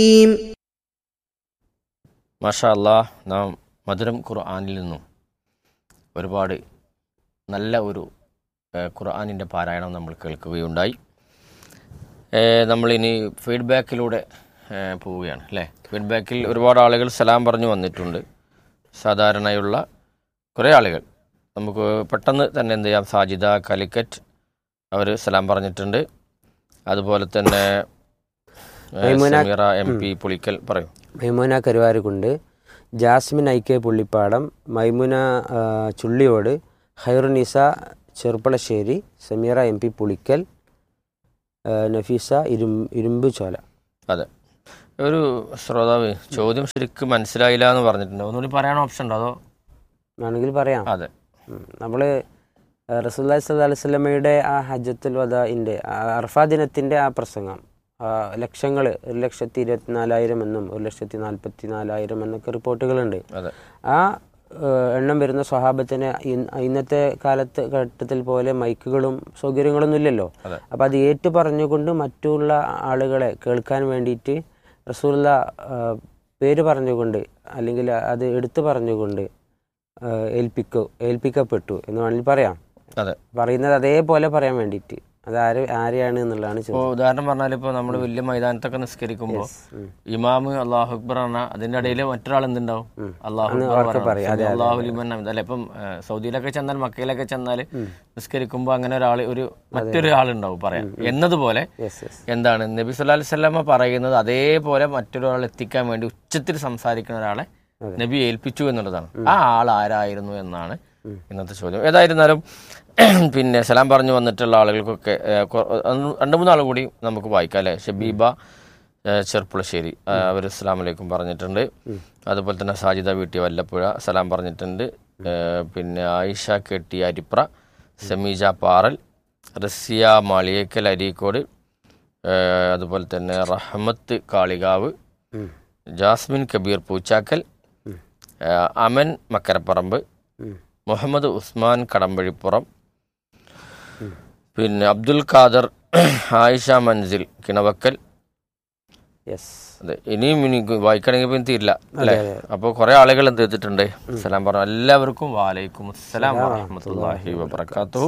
മാഷാ അല്ലാഹ്, നാം മധുരം ഖുർആനിൽ നിന്നും ഒരുപാട് നല്ല ഒരു ഖുർആനിൻ്റെ പാരായണം നമ്മൾ കേൾക്കുകയുണ്ടായി. നമ്മളിനി ഫീഡ്ബാക്കിലൂടെ പോവുകയാണ് അല്ലേ. ഫീഡ്ബാക്കിൽ ഒരുപാട് ആളുകൾ സലാം പറഞ്ഞു വന്നിട്ടുണ്ട്. സാധാരണയുള്ള കുറേ ആളുകൾ നമുക്ക് പെട്ടെന്ന് തന്നെ എന്ത് ചെയ്യാം. സാജിദ കാലിക്കറ്റ് അവർ സലാം പറഞ്ഞിട്ടുണ്ട്. അതുപോലെ തന്നെ സമീറ MP പുളിക്കൽ പറയും. Maimuna Karuvarakundu, Jasmine IK Pullippadam, Maimuna Chulliyode, Hairunisa Cherpulassery, Sameera MP Pulikkal, Nafeesa ഇരുമ്പ് ചോല. അതെ, ഒരു ശ്രോതാവ് ചോദ്യം ശരിക്കും മനസ്സിലായില്ല എന്ന് പറഞ്ഞിട്ടുണ്ട്. ഒന്നുകൂടി പറയാൻ ഓപ്ഷൻ ഉണ്ടോ? അതോ വേണമെങ്കിൽ പറയാം. അതെ, നമ്മൾ റസൂലുള്ളാഹി സ്വല്ലല്ലാഹു അലൈഹി വസല്ലമയുടെ ആ ഹജ്ജത്തുൽ വദാഇൻ്റെ അറഫാ ദിനത്തിൻ്റെ ആ പ്രസംഗം ലക്ഷങ്ങൾ 1,24,000 എന്നും 1,44,000 എന്നൊക്കെ റിപ്പോർട്ടുകളുണ്ട്. ആ എണ്ണം വരുന്ന സ്വഹാബത്തിന് ഇന്നത്തെ ഘട്ടത്തിൽ പോലെ മൈക്കുകളും സൗകര്യങ്ങളൊന്നും ഇല്ലല്ലോ. അപ്പം അത് ഏറ്റു പറഞ്ഞുകൊണ്ട് മറ്റുള്ള ആളുകളെ കേൾക്കാൻ വേണ്ടിയിട്ട് റസൂലുള്ളാഹി പേര് പറഞ്ഞുകൊണ്ട് അല്ലെങ്കിൽ അത് എടുത്തു പറഞ്ഞുകൊണ്ട് ഏൽപ്പിക്കപ്പെട്ടു എന്ന് വേണമെങ്കിൽ പറയാം. പറയുന്നത് അതേപോലെ പറയാൻ വേണ്ടിയിട്ട് അത് ആരെയാണ് എന്നുള്ളതാണ് ചോദ്യം. ഉദാഹരണം പറഞ്ഞാൽ ഇപ്പോൾ നമ്മൾ വലിയ മൈതാനത്തൊക്കെ നിസ്കരിക്കുമ്പോൾ ഇമാമ് അല്ലാഹു അക്ബർ പറഞ്ഞാൽ അതിന്റെ ഇടയിൽ മറ്റൊരാൾ എന്തുണ്ടാവും? അല്ലാഹു ലിമൻ അല്ലെ. ഇപ്പം സൗദിയിലൊക്കെ ചെന്നാൽ മക്കയിലൊക്കെ ചെന്നാൽ നിസ്കരിക്കുമ്പോൾ അങ്ങനെ മറ്റൊരാളുണ്ടാവും പറയാം എന്നതുപോലെ എന്താണ് നബി സല്ലല്ലാഹു അലൈഹി വസല്ലമ പറയുന്നത് അതേപോലെ മറ്റൊരാൾ എത്തിക്കാൻ വേണ്ടി ഉച്ചത്തിൽ സംസാരിക്കുന്ന ഒരാളെ നബി ഏൽപ്പിച്ചു എന്നുള്ളതാണ്. ആ ആൾ ആരായിരുന്നു എന്നാണ് ഇന്നത്തെ ചോദ്യം. ഏതായിരുന്നാലും പിന്നെ സലാം പറഞ്ഞു വന്നിട്ടുള്ള ആളുകൾക്കൊക്കെ 2-3 ആൾ കൂടി നമുക്ക് വായിക്കാം അല്ലേ. ഷബീബ ചെറുപ്പുളശ്ശേരി അവർ അസ്സലാമു അലൈക്കും പറഞ്ഞിട്ടുണ്ട്. അതുപോലെ തന്നെ സാജിദ വീട്ടി വല്ലപ്പുഴ സലാം പറഞ്ഞിട്ടുണ്ട്. പിന്നെ ആയിഷ കെട്ടി അരിപ്ര, സമീജ പാറൽ, റസിയ മാളിയേക്കൽ അരീക്കോട്, അതുപോലെ തന്നെ റഹ്മത്ത് കാളികാവ്, ജാസ്മിൻ കബീർ പൂച്ചാക്കൽ, അമൻ മക്കരപ്പറമ്പ്, മുഹമ്മദ് ഉസ്മാൻ കടമ്പഴിപ്പുറം, പിന്നെ അബ്ദുൽ ഖാദർ, ആയിഷ മൻസിൽ കിണവക്കൽ. അതെ, ഇനിയും വായിക്കണമെങ്കിൽ ഇപ്പം തീരില്ല അല്ലേ. അപ്പോൾ കുറെ ആളുകൾ എന്ത് ചെയ്തിട്ടുണ്ട് സലാം പറഞ്ഞു. എല്ലാവർക്കും വലൈക്കും അസ്സലാം വറഹ്മത്തുള്ളാഹി വബറകാതുഹു.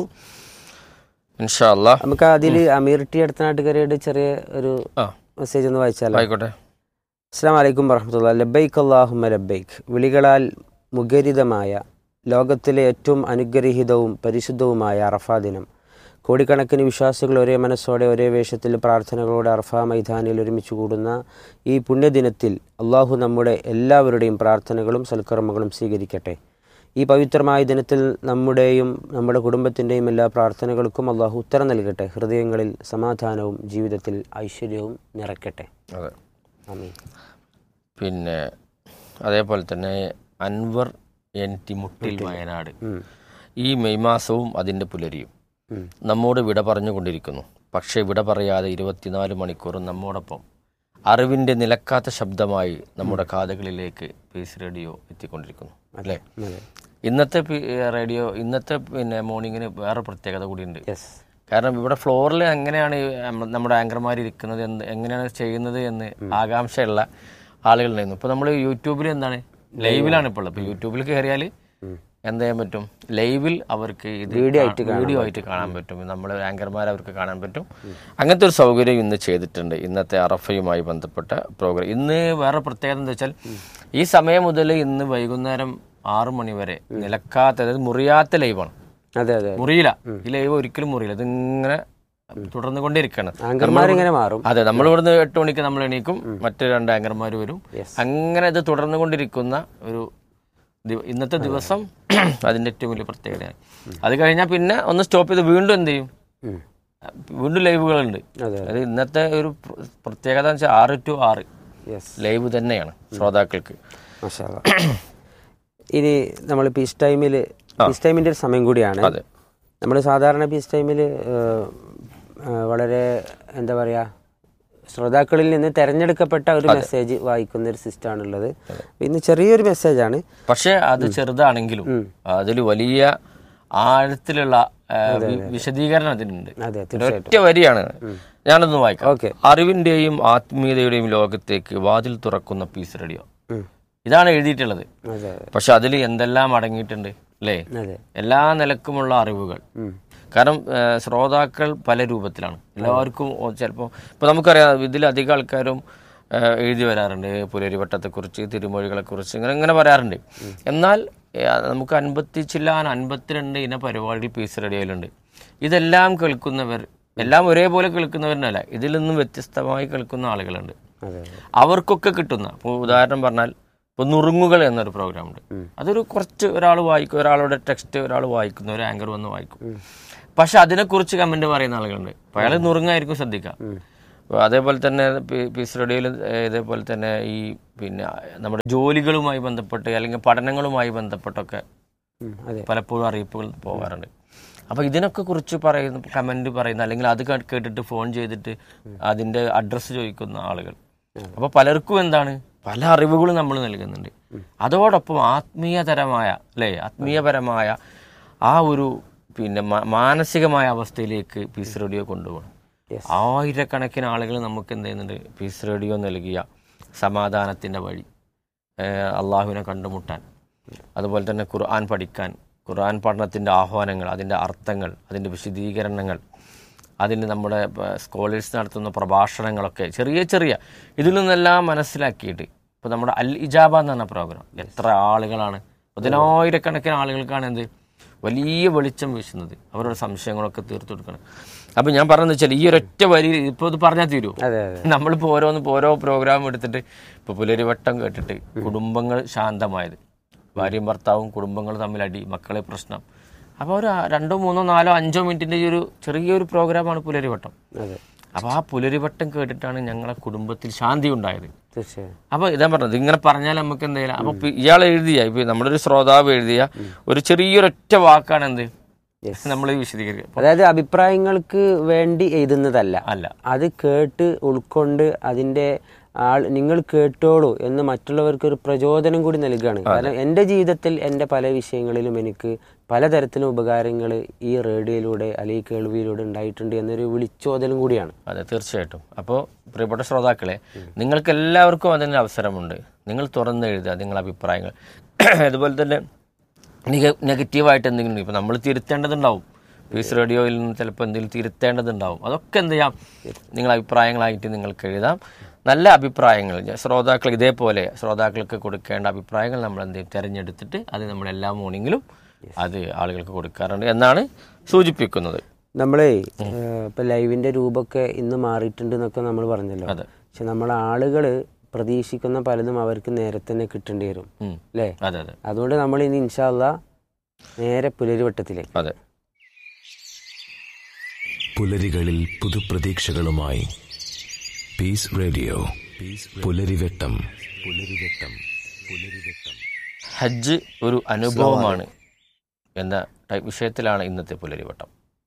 ഇൻഷാ അല്ലാഹ് നമുക്ക് അതിൽ അമീർ ടി അടുത്തനാട്ടുകാരുടെ ചെറിയ ഒരു മെസ്സേജ് ഒന്ന് വായിച്ചാലോ? ആയിക്കോട്ടെ. അസ്സലാമു അലൈക്കും വറഹ്മത്തുള്ളാഹി. ലബ്ബൈക് അല്ലാഹുമ്മ ലബ്ബൈക്. വിളികളാൽ മുഖരിതമായ ലോകത്തിലെ ഏറ്റവും അനുഗ്രഹീതവും പരിശുദ്ധവുമായ അറഫാ ദിനം. കോടിക്കണക്കിന് വിശ്വാസികൾ ഒരേ മനസ്സോടെ ഒരേ വേഷത്തിൽ പ്രാർത്ഥനകളോടെ അറഫാ മൈതാനിൽ ഒരുമിച്ച് കൂടുന്ന ഈ പുണ്യദിനത്തിൽ അള്ളാഹു നമ്മുടെ എല്ലാവരുടെയും പ്രാർത്ഥനകളും സൽക്കർമ്മങ്ങളും സ്വീകരിക്കട്ടെ. ഈ പവിത്രമായ ദിനത്തിൽ നമ്മുടെയും നമ്മുടെ കുടുംബത്തിൻ്റെയും എല്ലാ പ്രാർത്ഥനകൾക്കും അള്ളാഹു ഉത്തരം നൽകട്ടെ. ഹൃദയങ്ങളിൽ സമാധാനവും ജീവിതത്തിൽ ഐശ്വര്യവും നിറയ്ക്കട്ടെ. ആമീൻ. പിന്നെ അതേപോലെ തന്നെ അൻവർ NT മുട്ടിൽ വയനാട്, ഈ മെയ് മാസവും അതിൻ്റെ പുലരിയും നമ്മോട് വിട പറഞ്ഞുകൊണ്ടിരിക്കുന്നു. പക്ഷേ വിട പറയാതെ 24 മണിക്കൂറും നമ്മോടൊപ്പം അറിവിൻ്റെ നിലക്കാത്ത ശബ്ദമായി നമ്മുടെ കാതുകളിലേക്ക് പീസ് റേഡിയോ എത്തിക്കൊണ്ടിരിക്കുന്നു അല്ലേ. ഇന്നത്തെ റേഡിയോ ഇന്നത്തെ പിന്നെ മോർണിംഗിന് വേറെ പ്രത്യേകത കൂടിയുണ്ട്. കാരണം ഇവിടെ ഫ്ലോറിൽ എങ്ങനെയാണ് നമ്മുടെ ആങ്കർമാർ ഇരിക്കുന്നത്, എങ്ങനെയാണ് ചെയ്യുന്നത് എന്ന് ആകാംക്ഷയുള്ള ആളുകളുണ്ടായിരുന്നു. ഇപ്പോൾ നമ്മൾ യൂട്യൂബിൽ എന്താണ് ലൈവിലാണ് ഇപ്പോൾ ഉള്ളത്. ഇപ്പോൾ യൂട്യൂബിൽ കയറിയാൽ എന്ത് ചെയ്യാൻ പറ്റും? ലൈവിൽ അവർക്ക് ഇത് വീഡിയോ ആയിട്ട് കാണാൻ പറ്റും. നമ്മുടെ ആങ്കർമാർ അവർക്ക് കാണാൻ പറ്റും. അങ്ങനത്തെ ഒരു സൗകര്യം ഇന്ന് ചെയ്തിട്ടുണ്ട് ഇന്നത്തെ അറഫയുമായി ബന്ധപ്പെട്ട പ്രോഗ്രാം. ഇന്ന് വേറെ പ്രത്യേകത എന്താ വെച്ചാൽ ഈ സമയം മുതൽ ഇന്ന് വൈകുന്നേരം 6 മണി വരെ നിലക്കാത്ത, അതായത് മുറിയാത്ത ലൈവാണ്. മുറിയില്ല, ഈ ലൈവ് ഒരിക്കലും മുറിയില്ല. ഇതിങ്ങനെ തുടർന്നുകൊണ്ടിരിക്കുകയാണ്. അതെ, നമ്മൾ ഇവിടുന്ന് 8 മണിക്ക് നമ്മൾ എണീക്കും, മറ്റു 2 ആങ്കർമാർ വരും. അങ്ങനെ ഇത് തുടർന്നുകൊണ്ടിരിക്കുന്ന ഒരു ഇന്നത്തെ ദിവസം അതിൻ്റെ ഏറ്റവും വലിയ പ്രത്യേകതയാണ്. അത് കഴിഞ്ഞാൽ പിന്നെ ഒന്ന് സ്റ്റോപ്പ് ചെയ്ത് വീണ്ടും എന്ത് ചെയ്യും, വീണ്ടും ലൈവുകളുണ്ട്. അത് ഇന്നത്തെ ഒരു പ്രത്യേകത എന്ന് വെച്ചാൽ 6 to 6 ലൈവ് തന്നെയാണ് ശ്രോതാക്കൾക്ക്. ഇനി നമ്മൾ പീസ് ടൈമിൻ്റെ ഒരു സമയം കൂടിയാണ്. നമ്മൾ സാധാരണ പീസ് ടൈമിൽ വളരെ എന്താ പറയുക, ശ്രോതാക്കളിൽ നിന്ന് തെരഞ്ഞെടുക്കപ്പെട്ട ഒരു മെസ്സേജ് വായിക്കുന്ന ഒരു സിസ്റ്റമാണുള്ളത്. ഇന്ന് ചെറിയൊരു മെസ്സേജാണ്, പക്ഷേ അത് ചെറുതാണെങ്കിലും അതിൽ വലിയ ആഴത്തിലുള്ള വിശദീകരണം അതിനുണ്ട്. ഒറ്റ വരിയാണ്. ഞാനൊന്ന് വായിക്കാം. ഓക്കെ. അറിവിന്റെയും ആത്മീയതയുടെയും ലോകത്തേക്ക് വാതിൽ തുറക്കുന്ന പീസ് റേഡിയോ, ഇതാണ് എഴുതിയിട്ടുള്ളത്. പക്ഷെ അതിൽ എന്തെല്ലാം അടങ്ങിയിട്ടുണ്ട് അല്ലേ? എല്ലാ നിലക്കുമുള്ള അറിവുകൾ. കാരണം ശ്രോതാക്കൾ പല രൂപത്തിലാണ്. എല്ലാവർക്കും ചിലപ്പോൾ ഇപ്പോൾ നമുക്കറിയാം, ഇതിലധികം ആൾക്കാരും എഴുതി വരാറുണ്ട് പുലരിവട്ടത്തെക്കുറിച്ച്, തിരുമൊഴികളെക്കുറിച്ച്, ഇങ്ങനെ പറയാറുണ്ട്. എന്നാൽ നമുക്ക് 52 ഇന പരിപാടി പീസ് റേഡിയോയിലുണ്ട്. ഇതെല്ലാം കേൾക്കുന്നവർ എല്ലാം ഒരേപോലെ കേൾക്കുന്നവരല്ല, ഇതിൽ നിന്നും വ്യത്യസ്തമായി കേൾക്കുന്ന ആളുകളുണ്ട്. അവർക്കൊക്കെ കിട്ടുന്ന, ഇപ്പോൾ ഉദാഹരണം പറഞ്ഞാൽ ഇപ്പോൾ നുറുങ്ങുകൾ എന്നൊരു പ്രോഗ്രാം ഉണ്ട്. അതൊരു കുറച്ച് ഒരാൾ വായിക്കും, ഒരാളുടെ ടെക്സ്റ്റ് ഒരാൾ വായിക്കുന്നു, ഒരു ആങ്കർ വന്ന് വായിക്കും. പക്ഷെ അതിനെക്കുറിച്ച് കമന്റ് പറയുന്ന ആളുകളുണ്ട്. അപ്പോൾ അയാൾ നുറുങ്ങായിരിക്കും ശ്രദ്ധിക്കുക. അതേപോലെ തന്നെ പീസ് റേഡിയോയിൽ ഇതേപോലെ തന്നെ ഈ പിന്നെ നമ്മുടെ ജോലികളുമായി ബന്ധപ്പെട്ട് അല്ലെങ്കിൽ പഠനങ്ങളുമായി ബന്ധപ്പെട്ടൊക്കെ പലപ്പോഴും അറിയിപ്പുകൾ പോകാറുണ്ട്. അപ്പോൾ ഇതിനൊക്കെ കുറിച്ച് പറയുന്ന കമന്റ് പറയുന്ന അല്ലെങ്കിൽ അത് കേട്ടിട്ട് ഫോൺ ചെയ്തിട്ട് അതിൻ്റെ അഡ്രസ്സ് ചോദിക്കുന്ന ആളുകൾ. അപ്പോൾ പലർക്കും എന്താണ്, പല അറിവുകളും നമ്മൾ നൽകുന്നുണ്ട്. അതോടൊപ്പം ആത്മീയപരമായ ആത്മീയപരമായ ആ ഒരു പിന്നെ മാനസികമായ അവസ്ഥയിലേക്ക് പീസ് റേഡിയോ കൊണ്ടുപോകണം. ആയിരക്കണക്കിന് ആളുകൾ നമുക്ക് എന്ത് ചെയ്യുന്നുണ്ട്, പീസ് റേഡിയോ നൽകിയ സമാധാനത്തിൻ്റെ വഴി, അള്ളാഹുവിനെ കണ്ടുമുട്ടാൻ, അതുപോലെ തന്നെ ഖുർആൻ പഠിക്കാൻ, ഖുർആൻ പഠനത്തിൻ്റെ ആഹ്വാനങ്ങൾ, അതിൻ്റെ അർത്ഥങ്ങൾ, അതിൻ്റെ വിശദീകരണങ്ങൾ, അതിന് നമ്മുടെ സ്കോളേഴ്സ് നടത്തുന്ന പ്രഭാഷണങ്ങളൊക്കെ ചെറിയ ഇതിൽ നിന്നെല്ലാം മനസ്സിലാക്കിയിട്ട് ഇപ്പോൾ നമ്മുടെ അൽ ഇജാബ എന്ന് പറഞ്ഞ പ്രോഗ്രാം എത്ര ആളുകളാണ്, 10,000കണക്കിന് ആളുകൾക്കാണ് എന്ത് വലിയ വെളിച്ചം വീശുന്നത്, അവരുടെ സംശയങ്ങളൊക്കെ തീർത്തു കൊടുക്കണം. അപ്പം ഞാൻ പറഞ്ഞതെന്ന് വെച്ചാൽ ഈ ഒരൊറ്റ വരി ഇപ്പോൾ ഇത് പറഞ്ഞാൽ തീരുമോ? നമ്മളിപ്പോൾ ഓരോ പ്രോഗ്രാം എടുത്തിട്ട് ഇപ്പോൾ പുലരിവട്ടം കേട്ടിട്ട് കുടുംബങ്ങൾ ശാന്തമായത്, ഭാര്യയും ഭർത്താവും കുടുംബങ്ങൾ തമ്മിൽ അടി, മക്കളെ പ്രശ്നം. അപ്പോൾ ഒരു 2, 3, 4, 5 മിനിറ്റിൻ്റെ ഈ ഒരു ചെറിയൊരു പ്രോഗ്രാമാണ് പുലരിവട്ടം. അപ്പോൾ ആ പുലരിവട്ടം കേട്ടിട്ടാണ് ഞങ്ങളെ കുടുംബത്തിൽ ശാന്തി ഉണ്ടായത്. അപ്പോൾ ഇതാ പറഞ്ഞത്, ഇങ്ങനെ പറഞ്ഞാൽ നമുക്ക് എന്തെങ്കിലും. അപ്പോൾ ഇയാൾ എഴുതിയ, ഇപ്പോൾ നമ്മുടെ ഒരു ശ്രോതാവ് എഴുതിയ ഒരു ചെറിയൊരൊറ്റ വാക്കാണ് എന്ത് നമ്മൾ വിശദീകരിക്കുക. അതായത് അഭിപ്രായങ്ങൾക്ക് വേണ്ടി എഴുതുന്നതല്ല, അത് കേട്ട് ഉൾക്കൊണ്ട് അതിൻ്റെ നിങ്ങൾ കേട്ടോളൂ എന്ന് മറ്റുള്ളവർക്ക് ഒരു പ്രചോദനം കൂടി നൽകുകയാണ്. കാരണം എൻ്റെ ജീവിതത്തിൽ എൻ്റെ പല വിഷയങ്ങളിലും എനിക്ക് പലതരത്തിലും ഉപകാരങ്ങൾ ഈ റേഡിയോയിലൂടെ അല്ലെങ്കിൽ കേൾവിയിലൂടെ ഉണ്ടായിട്ടുണ്ട് എന്നൊരു വിളിച്ചോദനം കൂടിയാണ്. അതെ, തീർച്ചയായിട്ടും. അപ്പോൾ പ്രിയപ്പെട്ട ശ്രോതാക്കളെ, നിങ്ങൾക്ക് എല്ലാവർക്കും അതിന് അവസരമുണ്ട്. നിങ്ങൾ തുറന്ന് എഴുതുക നിങ്ങളുടെ അഭിപ്രായങ്ങൾ. അതുപോലെ തന്നെ നെഗറ്റീവായിട്ട് എന്തെങ്കിലും ഇപ്പോൾ നമ്മൾ തിരുത്തേണ്ടതുണ്ടാവും, പീസ് റേഡിയോയിൽ നിന്ന് ചിലപ്പോൾ എന്തെങ്കിലും തിരുത്തേണ്ടതുണ്ടാവും. അതൊക്കെ എന്ത് ചെയ്യാം, നിങ്ങൾ അഭിപ്രായങ്ങളായിട്ട് നിങ്ങൾക്ക് എഴുതാം. നല്ല അഭിപ്രായങ്ങൾ ശ്രോതാക്കൾ ഇതേപോലെ ശ്രോതാക്കൾക്ക് കൊടുക്കേണ്ട അഭിപ്രായങ്ങൾ നമ്മൾ എന്ത് ചെയ്യും, തിരഞ്ഞെടുത്തിട്ട് അത് നമ്മൾ എല്ലാ മോർണിംഗിലും അത് ആളുകൾക്ക് കൊടുക്കാറുണ്ട് എന്നാണ് സൂചിപ്പിക്കുന്നത്. നമ്മളെ ഇപ്പം ലൈവിൻ്റെ രൂപമൊക്കെ ഇന്ന് മാറിയിട്ടുണ്ട് എന്നൊക്കെ നമ്മൾ പറഞ്ഞല്ലോ. പക്ഷെ നമ്മളെ ആളുകൾ പ്രതീക്ഷിക്കുന്ന പലതും അവർക്ക് നേരത്തെ തന്നെ കിട്ടേണ്ടി വരും അല്ലേ? അതുകൊണ്ട് നമ്മൾ ഇനി ഇൻഷാ അല്ലാഹ് നേരെ പുലരിവട്ടത്തിലേക്ക്. അതെ, പുലരികളിൽ പുതുപ്രതീക്ഷകളുമായി പീസ് റേഡിയോ പുലരിവട്ടം. ഹജ്ജ് ഒരു അനുഭവമാണ് എന്ന വിഷയത്തിലാണ് ഇന്നത്തെ പുലരിവട്ടം.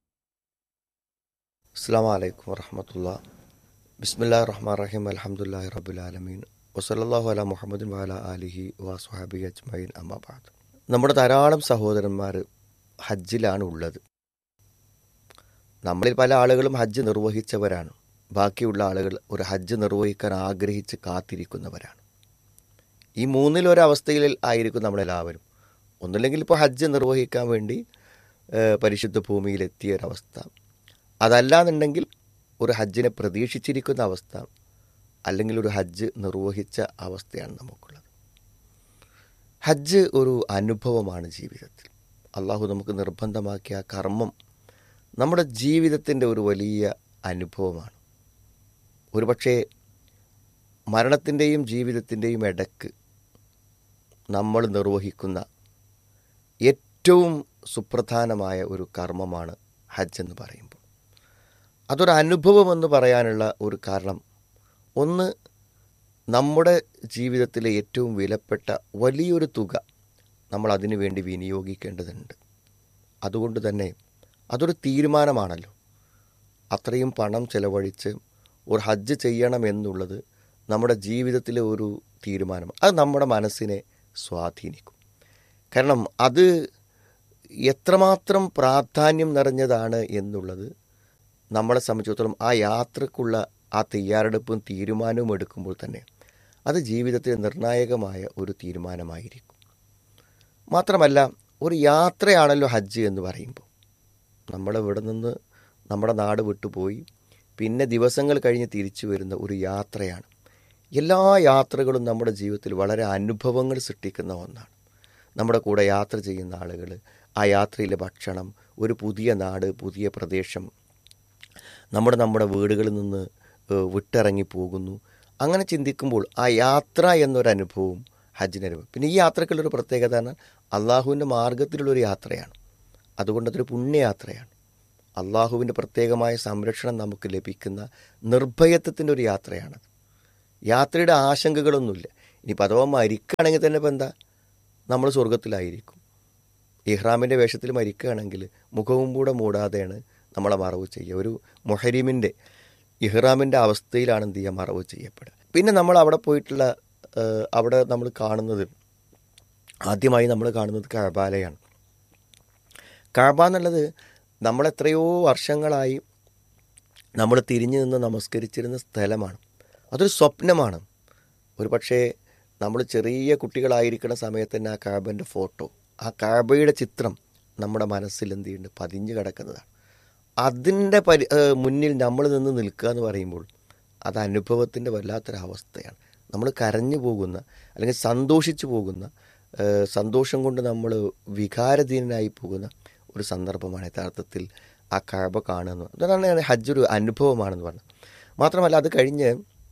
അസ്സലാമു അലൈക്കും വറഹ്മത്തുള്ളാഹി. ബിസ്മില്ലാഹിർ റഹ്മാനിർ റഹീം. അൽഹംദുലില്ലാഹി റബ്ബിൽ ആലമീൻ. വസല്ലല്ലാഹു അലാ മുഹമ്മദിൻ വഅലാ ആലിഹി വസ്വഹബിഹി അജ്മഈൻ. അമ്മാ ബഅദ്. നമ്മുടെ ധാരാളം സഹോദരന്മാർ ഹജ്ജിലാണ് ഉള്ളത്. നമ്മളിൽ പല ആളുകളും ഹജ്ജ് നിർവഹിച്ചവരാണ്. ബാക്കിയുള്ള ആളുകൾ ഒരു ഹജ്ജ് നിർവഹിക്കാൻ ആഗ്രഹിച്ച് കാത്തിരിക്കുന്നവരാണ്. ഈ മൂന്നിലൊരവസ്ഥയിൽ ആയിരിക്കും നമ്മളെല്ലാവരും. ഒന്നുമില്ലെങ്കിൽ ഇപ്പോൾ ഹജ്ജ് നിർവഹിക്കാൻ വേണ്ടി പരിശുദ്ധ ഭൂമിയിലെത്തിയ ഒരവസ്ഥ, അതല്ലാന്നുണ്ടെങ്കിൽ ഒരു ഹജ്ജിനെ പ്രതീക്ഷിച്ചിരിക്കുന്ന അവസ്ഥ, അല്ലെങ്കിൽ ഒരു ഹജ്ജ് നിർവഹിച്ച അവസ്ഥയാണ് നമുക്കുള്ളത്. ഹജ്ജ് ഒരു അനുഭവമാണ് ജീവിതത്തിൽ. അള്ളാഹു നമുക്ക് നിർബന്ധമാക്കിയ കർമ്മം നമ്മുടെ ജീവിതത്തിൻ്റെ ഒരു വലിയ അനുഭവമാണ്. ഒരുപക്ഷെ മരണത്തിൻ്റെയും ജീവിതത്തിൻ്റെയും ഇടക്ക് നമ്മൾ നിർവഹിക്കുന്ന ഏറ്റവും സുപ്രധാനമായ ഒരു കർമ്മമാണ് ഹജ്ജ് എന്ന് പറയുമ്പോൾ. അതൊരു അനുഭവമെന്ന് പറയാനുള്ള ഒരു കാരണം, ഒന്ന്, നമ്മുടെ ജീവിതത്തിലെ ഏറ്റവും വിലപ്പെട്ട വലിയൊരു തുക നമ്മൾ അതിനു വേണ്ടി വിനിയോഗിക്കേണ്ടതുണ്ട്. അതുകൊണ്ട് തന്നെ അതൊരു തീരുമാനമാണല്ലോ. അത്രയും പണം ചെലവഴിച്ച് ഒരു ഹജ്ജ് ചെയ്യണമെന്നുള്ളത് നമ്മുടെ ജീവിതത്തിലെ ഒരു തീരുമാനമാണ്. അത് നമ്മുടെ മനസ്സിനെ സ്വാധീനിക്കും. കാരണം അത് എത്രമാത്രം പ്രാധാന്യം നിറഞ്ഞതാണ് എന്നുള്ളത് നമ്മളെ സംബന്ധിച്ചിടത്തോളം ആ യാത്രക്കുള്ള ആ തയ്യാറെടുപ്പും തീരുമാനവും എടുക്കുമ്പോൾ തന്നെ അത് ജീവിതത്തിൽ നിർണായകമായ ഒരു തീരുമാനമായിരിക്കും. മാത്രമല്ല, ഒരു യാത്രയാണല്ലോ ഹജ്ജ് എന്ന് പറയുമ്പോൾ. നമ്മളിവിടെ നിന്ന് നമ്മുടെ നാട് വിട്ടുപോയി പിന്നെ ദിവസങ്ങൾ കഴിഞ്ഞ് തിരിച്ചു വരുന്ന ഒരു യാത്രയാണ്. എല്ലാ യാത്രകളും നമ്മുടെ ജീവിതത്തിൽ വളരെ അനുഭവങ്ങൾ സൃഷ്ടിക്കുന്ന ഒന്നാണ്. നമ്മുടെ കൂടെ യാത്ര ചെയ്യുന്ന ആളുകൾ, ആ യാത്രയിലെ ഭക്ഷണം, ഒരു പുതിയ നാട്, പുതിയ പ്രദേശം, നമ്മുടെ വീടുകളിൽ നിന്ന് വിട്ടിറങ്ങി പോകുന്നു. അങ്ങനെ ചിന്തിക്കുമ്പോൾ ആ യാത്ര എന്നൊരനുഭവവും ഹജ്ജിനനുഭവം. പിന്നെ ഈ യാത്രക്കുള്ളൊരു പ്രത്യേകത പറഞ്ഞാൽ അള്ളാഹുവിൻ്റെ മാർഗത്തിലുള്ളൊരു യാത്രയാണ്. അതുകൊണ്ട് അതൊരു പുണ്യയാത്രയാണ്. അള്ളാഹുവിൻ്റെ പ്രത്യേകമായ സംരക്ഷണം നമുക്ക് ലഭിക്കുന്ന നിർഭയത്വത്തിൻ്റെ ഒരു യാത്രയാണത്. യാത്രയുടെ ആശങ്കകളൊന്നുമില്ല. ഇനിയിപ്പോൾ അഥവാ മരിക്കുകയാണെങ്കിൽ തന്നെ ഇപ്പം എന്താ, നമ്മൾ സ്വർഗത്തിലായിരിക്കും. ഇഹ്റാമിൻ്റെ വേഷത്തിൽ മരിക്കുകയാണെങ്കിൽ മുഖവും കൂടെ മൂടാതെയാണ് നമ്മളെ മറവ് ചെയ്യുക. ഒരു മുഹരിമിൻ്റെ ഇഹ്റാമിൻ്റെ അവസ്ഥയിലാണ് എന്ത് ചെയ്യുക, മറവ് ചെയ്യപ്പെടുക. പിന്നെ നമ്മൾ അവിടെ പോയിട്ടുള്ള അവിടെ നമ്മൾ കാണുന്നത്, ആദ്യമായി നമ്മൾ കാണുന്നത് കഅബാലയാണ്. കഅബ എന്നുള്ളത് നമ്മളെത്രയോ വർഷങ്ങളായി നമ്മൾ തിരിഞ്ഞു നിന്ന് നമസ്കരിച്ചിരുന്ന സ്ഥലമാണ്. അതൊരു സ്വപ്നമാണ്. ഒരു പക്ഷേ നമ്മൾ ചെറിയ കുട്ടികളായിരിക്കുന്ന സമയത്ത് തന്നെ ആ കഅബൻ്റെ ഫോട്ടോ, ആ കഅബയുടെ ചിത്രം നമ്മുടെ മനസ്സിൽ എന്ത് ചെയ്യുന്നുണ്ട്, പതിഞ്ഞു കിടക്കുന്നതാണ്. അതിൻ്റെ മുന്നിൽ നമ്മൾ നിന്ന് നിൽക്കുക എന്ന് പറയുമ്പോൾ അത് അനുഭവത്തിൻ്റെ വല്ലാത്തൊരവസ്ഥയാണ്. നമ്മൾ കരഞ്ഞു പോകുന്ന, അല്ലെങ്കിൽ സന്തോഷിച്ചു പോകുന്ന, സന്തോഷം കൊണ്ട് നമ്മൾ വികാരധീനനായി പോകുന്ന ഒരു സന്ദർഭമാണ് യഥാർത്ഥത്തിൽ ആ കഅബ കാണുന്നത്. അതാണ് ഹജ്ജ് ഒരു അനുഭവമാണെന്ന് പറഞ്ഞത്. മാത്രമല്ല, അത് കഴിഞ്ഞ്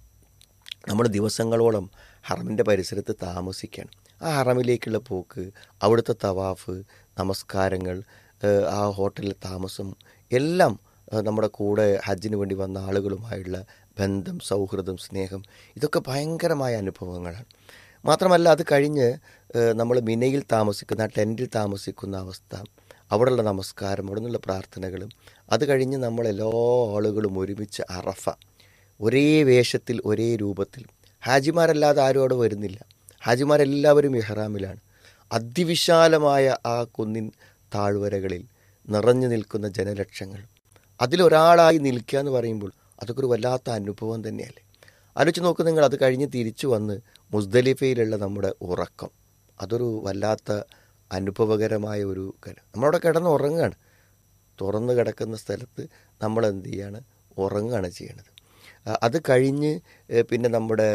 നമ്മൾ ദിവസങ്ങളോളം ഹറമിൻ്റെ പരിസരത്ത് താമസിക്കുകയാണ്. ആ ഹറമിലേക്കുള്ള പോക്ക്, അവിടുത്തെ തവാഫ്, നമസ്കാരങ്ങൾ, ആ ഹോട്ടലിലെ താമസം, എല്ലാം നമ്മുടെ കൂടെ ഹജ്ജിന് വേണ്ടി വന്ന ആളുകളുമായുള്ള ബന്ധം, സൗഹൃദം, സ്നേഹം, ഇതൊക്കെ ഭയങ്കരമായ അനുഭവങ്ങളാണ്. മാത്രമല്ല, അത് കഴിഞ്ഞ് നമ്മൾ മിനയിൽ താമസിക്കുന്ന, ടെൻറ്റിൽ താമസിക്കുന്ന അവസ്ഥ, അവിടെയുള്ള നമസ്കാരം, അവിടെ നിന്നുള്ള പ്രാർത്ഥനകളും, അത് കഴിഞ്ഞ് നമ്മളെല്ലാ ആളുകളും ഒരുമിച്ച് അറഫ, ഒരേ വേഷത്തിൽ ഒരേ രൂപത്തിൽ. ഹാജിമാരല്ലാതെ ആരും അവിടെ വരുന്നില്ല. ഹാജിമാരെല്ലാവരും ഇഹ്റാമിലാണ്. അതിവിശാലമായ ആ കുന്നിൻ താഴ്വരകളിൽ നിറഞ്ഞു നിൽക്കുന്ന ജനലക്ഷങ്ങൾ, അതിലൊരാളായി നിൽക്കുക എന്ന് പറയുമ്പോൾ അതൊക്കെ ഒരു വല്ലാത്ത അനുഭവം തന്നെയല്ലേ. ആലോചിച്ച് നോക്ക് നിങ്ങൾ. അത് കഴിഞ്ഞ് തിരിച്ചു വന്ന് മുസ്ദലിഫയിലുള്ള നമ്മുടെ ഉറക്കം, അതൊരു വല്ലാത്ത അനുഭവകരമായ ഒരു കാര്യം. നമ്മളവിടെ കിടന്ന് ഉറങ്ങുകയാണ്. തുറന്ന് കിടക്കുന്ന സ്ഥലത്ത് നമ്മൾ എന്ത് ചെയ്യാണ്, ഉറങ്ങുകയാണ് ചെയ്യണത്. അത് കഴിഞ്ഞ് പിന്നെ നമ്മുടെ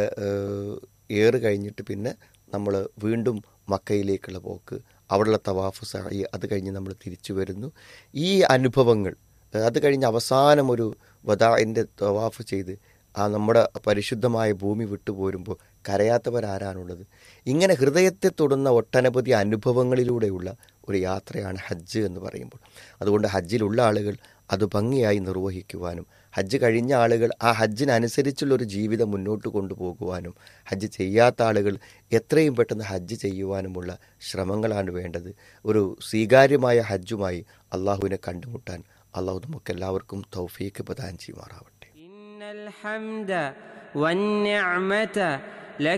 ഏറ് കഴിഞ്ഞിട്ട് പിന്നെ നമ്മൾ വീണ്ടും മക്കയിലേക്കുള്ള പോക്ക്, അവിടെയുള്ള തവാഫ്, സഅയ്, അത് കഴിഞ്ഞ് നമ്മൾ തിരിച്ചു വരുന്നു. ഈ അനുഭവങ്ങൾ അത് കഴിഞ്ഞ് അവസാനം ഒരു വദാഇൻ്റെ തവാഫ് ചെയ്ത് ആ നമ്മുടെ പരിശുദ്ധമായ ഭൂമി വിട്ടുപോരുമ്പോൾ കരയാത്തവരാരാണുള്ളത്? ഇങ്ങനെ ഹൃദയത്തെ തൊടുന്ന ഒട്ടനവധി അനുഭവങ്ങളിലൂടെയുള്ള ഒരു യാത്രയാണ് ഹജ്ജ് എന്ന് പറയുമ്പോൾ. അതുകൊണ്ട് ഹജ്ജിലുള്ള ആളുകൾ അത് ഭംഗിയായി നിർവഹിക്കുവാനും, ഹജ്ജ് കഴിഞ്ഞ ആളുകൾ ആ ഹജ്ജിനനുസരിച്ചുള്ളൊരു ജീവിതം മുന്നോട്ട് കൊണ്ടുപോകുവാനും, ഹജ്ജ് ചെയ്യാത്ത ആളുകൾ എത്രയും പെട്ടെന്ന് ഹജ്ജ് ചെയ്യുവാനുമുള്ള ശ്രമങ്ങളാണ് വേണ്ടത്. ഒരു സ്വീകാര്യമായ ഹജ്ജുമായി അള്ളാഹുവിനെ കണ്ടുമുട്ടാൻ അള്ളാഹു നമുക്കെല്ലാവർക്കും തൗഫീഖ് പ്രദാനം ചെയ്യുമാറാവട്ടെ. ഇന്നൽ ഹംദ വന്നിഅമത